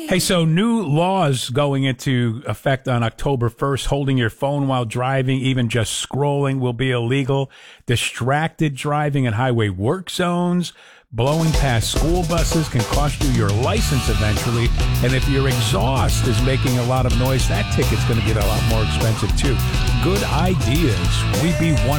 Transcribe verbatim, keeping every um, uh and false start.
Hey, so new laws going into effect on October first. Holding your phone while driving, even just scrolling, will be illegal. Distracted driving in highway work zones, blowing past school buses can cost you your license eventually. And if your exhaust is making a lot of noise, that ticket's going to get a lot more expensive too. Good ideas. We be one.